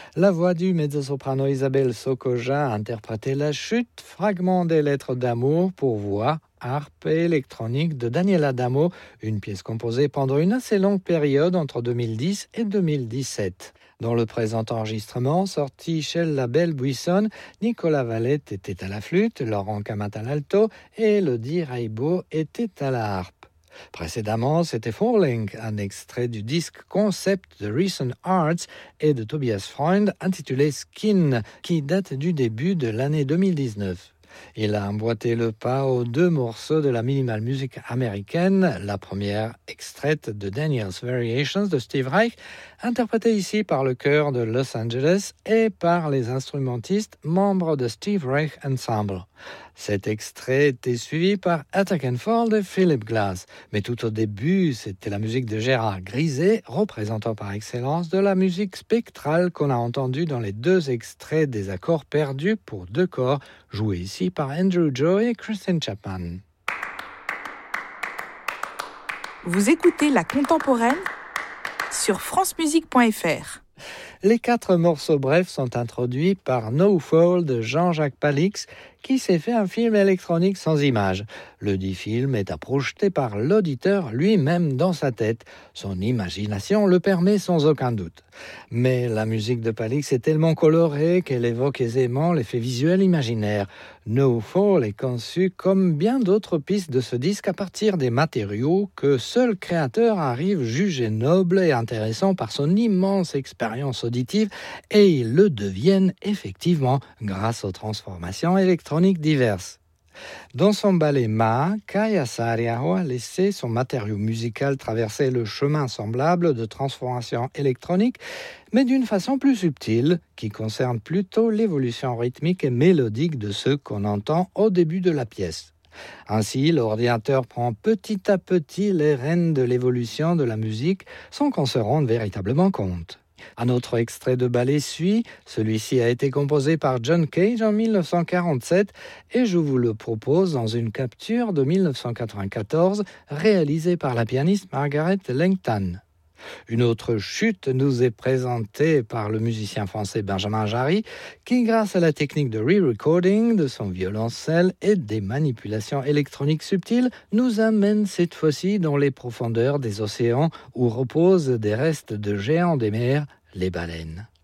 La voix du mezzo-soprano Isabelle Socoja interprétait la chute, fragment des lettres d'amour pour voix, harpe et électronique de Daniel Adamo, une pièce composée pendant une assez longue période entre 2010 et 2017. Dans le présent enregistrement, sorti chez le label Buisson, Nicolas Valette était à la flûte, Laurent Camat à l'alto et Elodie Raibo était à la harpe. Précédemment, c'était Falling, un extrait du disque concept de Recent Arts et de Tobias Freund intitulé Skin, qui date du début de l'année 2019. Il a emboîté le pas aux deux morceaux de la minimal musique américaine, la première extraite de Daniel's Variations de Steve Reich, interprétée ici par le chœur de Los Angeles et par les instrumentistes membres de Steve Reich Ensemble. Cet extrait était suivi par Attack and Fall de Philip Glass, mais tout au début, c'était la musique de Gérard Griset, représentant par excellence de la musique spectrale qu'on a entendue dans les deux extraits des accords perdus pour deux corps, joués ici par Andrew Joe et Kristen Chapman. Vous écoutez La Contemporaine sur francemusique.fr. Les 4 morceaux brefs sont introduits par No Fall de Jean-Jacques Palix, qui s'est fait un film électronique sans images. Le dit film est à projeter par l'auditeur lui-même dans sa tête. Son imagination le permet sans aucun doute. Mais la musique de Palix est tellement colorée qu'elle évoque aisément l'effet visuel imaginaire. No Fall est conçu comme bien d'autres pistes de ce disque à partir des matériaux que seul créateur arrive juger nobles et intéressants par son immense expérience auditive, et ils le deviennent effectivement grâce aux transformations électroniques diverses. Dans son ballet Ma, Kaya Saariaho a laissé son matériau musical traverser le chemin semblable de transformation électronique, mais d'une façon plus subtile, qui concerne plutôt l'évolution rythmique et mélodique de ce qu'on entend au début de la pièce. Ainsi, l'ordinateur prend petit à petit les rênes de l'évolution de la musique sans qu'on se rende véritablement compte. Un autre extrait de ballet suit, celui-ci a été composé par John Cage en 1947 et je vous le propose dans une capture de 1994 réalisée par la pianiste Margaret Langton. Une autre chute nous est présentée par le musicien français Benjamin Jarry qui, grâce à la technique de re-recording de son violoncelle et des manipulations électroniques subtiles, nous amène cette fois-ci dans les profondeurs des océans où reposent des restes de géants des mers, les baleines.